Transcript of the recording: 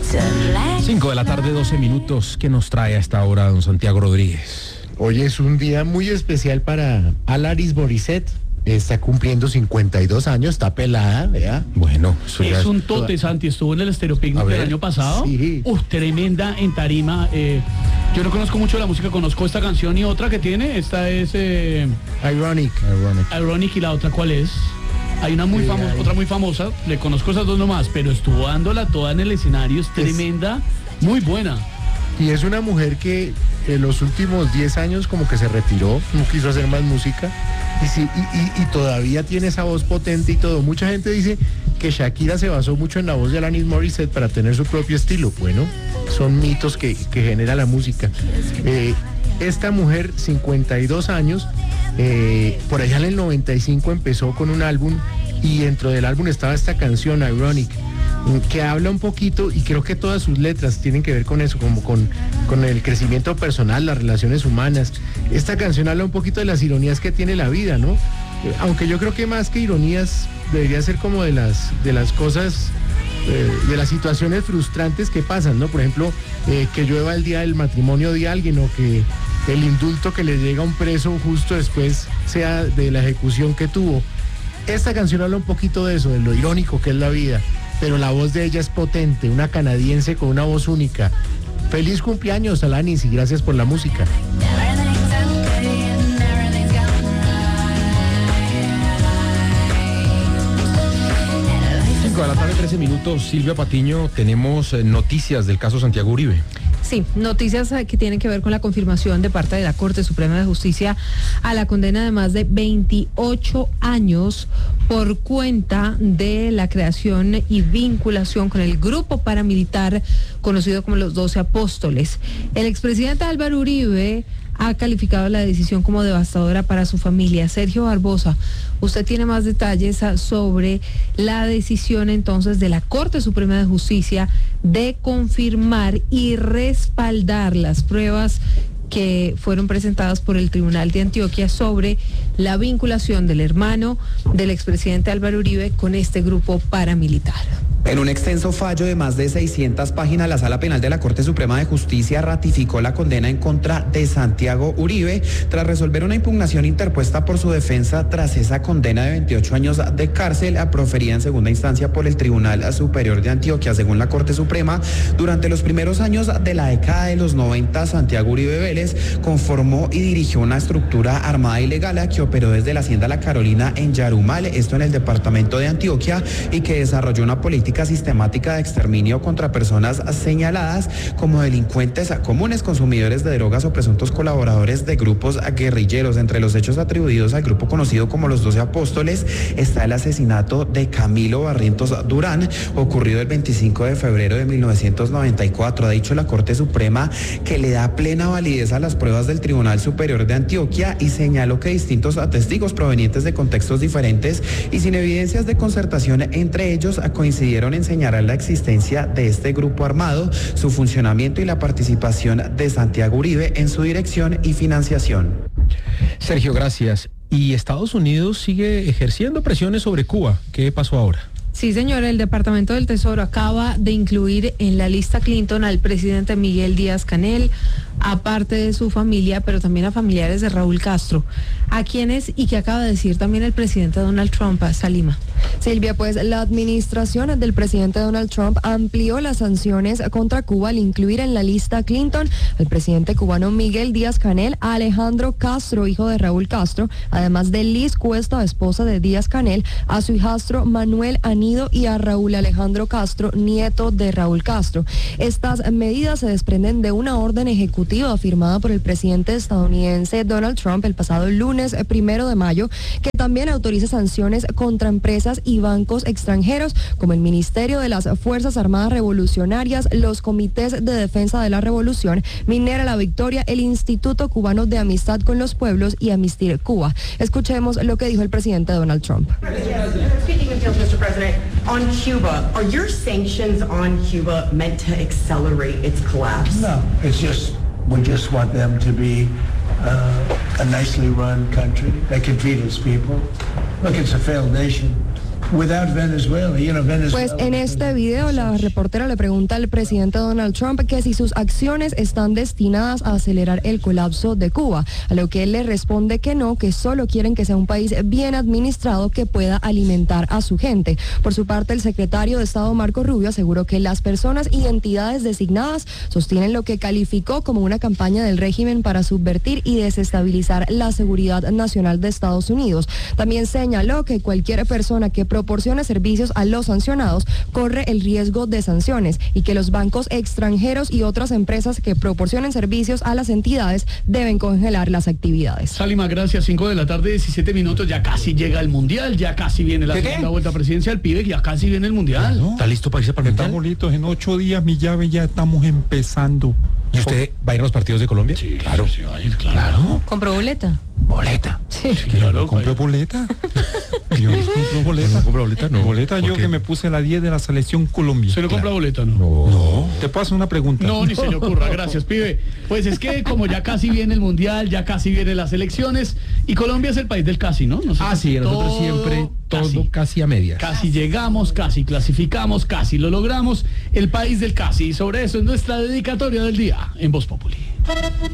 5 de la tarde, 12 minutos. ¿Qué nos trae a esta hora don Santiago Rodríguez? Hoy es un día muy especial para Alanis Morissette. Está cumpliendo 52 años, está pelada, ¿vea? Bueno, eso ya es un tote, Santi. Estuvo en el Estéreo Picnic del año pasado. Sí. Tremenda en tarima. Yo no conozco mucho la música, conozco esta canción y otra que tiene. Esta es Ironic. Ironic, y la otra, ¿cuál es? Hay una muy famosa, otra muy famosa. Le conozco esas dos nomás, pero estuvo dándola toda en el escenario. Es tremenda, muy buena. Y es una mujer que en los últimos 10 años como que se retiró, no quiso hacer más música y todavía tiene esa voz potente y todo. Mucha gente dice que Shakira se basó mucho en la voz de Alanis Morissette para tener su propio estilo. Bueno, son mitos que genera la música. Esta mujer, 52 años, por allá en el 95 empezó con un álbum y dentro del álbum estaba esta canción, Ironic, que habla un poquito, y creo que todas sus letras tienen que ver con eso, como con el crecimiento personal, las relaciones humanas. Esta canción habla un poquito de las ironías que tiene la vida, ¿no? Aunque yo creo que más que ironías debería ser como de las cosas, de las situaciones frustrantes que pasan, ¿no? Por ejemplo, que llueva el día del matrimonio de alguien, o que el indulto que le llega a un preso justo después sea de la ejecución que tuvo. Esta canción habla un poquito de eso, de lo irónico que es la vida, pero la voz de ella es potente, una canadiense con una voz única. Feliz cumpleaños, Alanis, y gracias por la música. 5 de la tarde, 13 minutos. Silvia Patiño, tenemos noticias del caso Santiago Uribe. Sí, noticias que tienen que ver con la confirmación de parte de la Corte Suprema de Justicia a la condena de más de 28 años por cuenta de la creación y vinculación con el grupo paramilitar conocido como los 12 Apóstoles. El expresidente Álvaro Uribe ha calificado la decisión como devastadora para su familia. Sergio Barbosa, usted tiene más detalles sobre la decisión entonces de la Corte Suprema de Justicia de confirmar y respaldar las pruebas que fueron presentadas por el Tribunal de Antioquia sobre la vinculación del hermano del expresidente Álvaro Uribe con este grupo paramilitar. En un extenso fallo de más de 600 páginas, la Sala Penal de la Corte Suprema de Justicia ratificó la condena en contra de Santiago Uribe tras resolver una impugnación interpuesta por su defensa tras esa condena de 28 años de cárcel proferida en segunda instancia por el Tribunal Superior de Antioquia. Según la Corte Suprema, durante los primeros años de la década de los 90, Santiago Uribe Vélez conformó y dirigió una estructura armada ilegal que operó desde la Hacienda La Carolina en Yarumal, esto en el departamento de Antioquia, y que desarrolló una política sistemática de exterminio contra personas señaladas como delincuentes comunes, consumidores de drogas o presuntos colaboradores de grupos guerrilleros. Entre los hechos atribuidos al grupo conocido como los 12 Apóstoles está el asesinato de Camilo Barrientos Durán, ocurrido el 25 de febrero de 1994. Ha dicho la Corte Suprema que le da plena validez a las pruebas del Tribunal Superior de Antioquia y señaló que distintos testigos provenientes de contextos diferentes y sin evidencias de concertación entre ellos coincidieron en señalar la existencia de este grupo armado, su funcionamiento y la participación de Santiago Uribe en su dirección y financiación. Sergio, gracias. Y Estados Unidos sigue ejerciendo presiones sobre Cuba. ¿Qué pasó ahora? Sí, señor, el Departamento del Tesoro acaba de incluir en la lista Clinton al presidente Miguel Díaz-Canel, aparte de su familia, pero también a familiares de Raúl Castro. ¿A quiénes y qué acaba de decir también el presidente Donald Trump? Salima. Silvia, pues la administración del presidente Donald Trump amplió las sanciones contra Cuba al incluir en la lista Clinton al presidente cubano Miguel Díaz-Canel, a Alejandro Castro, hijo de Raúl Castro, además de Liz Cuesta, esposa de Díaz-Canel, a su hijastro Manuel Anido y a Raúl Alejandro Castro, nieto de Raúl Castro. Estas medidas se desprenden de una orden ejecutiva firmada por el presidente estadounidense Donald Trump el pasado lunes 1 de mayo, que también autoriza sanciones contra empresas y bancos extranjeros como el Ministerio de las Fuerzas Armadas Revolucionarias, los Comités de Defensa de la Revolución, Minera La Victoria, el Instituto Cubano de Amistad con los Pueblos y Amnistia Cuba. Escuchemos lo que dijo el presidente Donald Trump. Mr. President, on Cuba, are your sanctions on Cuba meant to accelerate its collapse? No, we just want them to be a nicely run country that can feed its people. Look, it's a failed nation. without Venezuela. Venezuela. Pues en este video la reportera le pregunta al presidente Donald Trump que si sus acciones están destinadas a acelerar el colapso de Cuba, a lo que él le responde que no, que solo quieren que sea un país bien administrado que pueda alimentar a su gente. Por su parte, el secretario de Estado Marco Rubio aseguró que las personas y entidades designadas sostienen lo que calificó como una campaña del régimen para subvertir y desestabilizar la seguridad nacional de Estados Unidos. También señaló que cualquier persona que proporcione servicios a los sancionados corre el riesgo de sanciones y que los bancos extranjeros y otras empresas que proporcionen servicios a las entidades deben congelar las actividades. Salima, gracias. 5 de la tarde, 17 minutos. Ya casi llega el Mundial, ya casi viene la segunda vuelta presidencial. Pibe, ya casi viene el Mundial. ¿No? ¿Está listo para irse para el Mundial? Estamos listos. En 8 días, mi llave, ya estamos empezando. ¿Y usted va a ir a los partidos de Colombia? Sí, claro. Sí, va a ir, claro. ¿Compró boleta? Boleta. Sí. Claro, ¿Compré boleta? Yo no compro boleta. ¿No compra boleta? No. Boleta ¿Por yo qué? que me puse la 10 de la selección Colombia. ¿Se lo compra boleta, no? No. Te puedo hacer una pregunta. No, ni se le ocurra, gracias, pibe. Pues es que como ya casi viene el Mundial, ya casi vienen las elecciones, y Colombia es el país del casi, ¿no? Sí, nosotros siempre todo casi a medias. Casi llegamos, casi clasificamos, casi lo logramos, el país del casi. Y sobre eso es nuestra dedicatoria del día en Voz Populi.